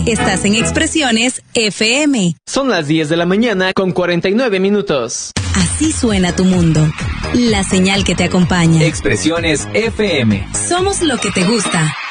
Estás en Expresiones FM. Son las 10 de la mañana con 49 minutos. Así suena tu mundo. La señal que te acompaña. Expresiones FM. Somos lo que te gusta.